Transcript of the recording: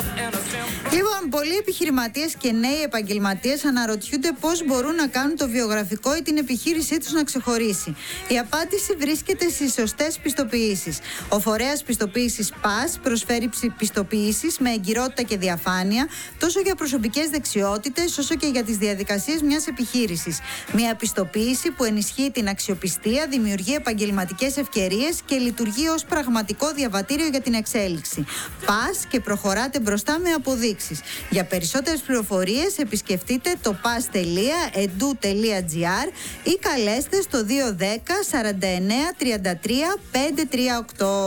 Λοιπόν, πολλοί επιχειρηματίες και νέοι επαγγελματίες αναρωτιούνται πώς μπορούν να κάνουν το βιογραφικό ή την επιχείρησή τους να ξεχωρίσει. Η απάντηση βρίσκεται στις σωστές πιστοποιήσεις. Ο φορέας πιστοποίησης PAS προσφέρει πιστοποιήσεις με εγκυρότητα και διαφάνεια τόσο για προσωπικές δεξιότητες όσο και για τις διαδικασίες μιας επιχείρησης. Μια πιστοποίηση που ενισχύει την αξιοπιστία, δημιουργεί επαγγελματικές ευκαιρίες και λειτουργεί ως πραγματικό διαβατήριο για την εξέλιξη. PAS και προχωράτε μπροστά με αποδείξεις. Για περισσότερες πληροφορίες επισκεφτείτε το pas.edu.gr ή καλέστε στο 210 49 33 538.